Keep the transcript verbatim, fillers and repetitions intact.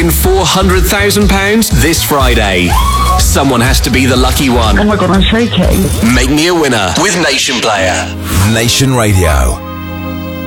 win four hundred thousand pounds this Friday. Someone has to be the lucky one. Oh my God, I'm shaking. Make me a winner with Nation Player. Nation Radio.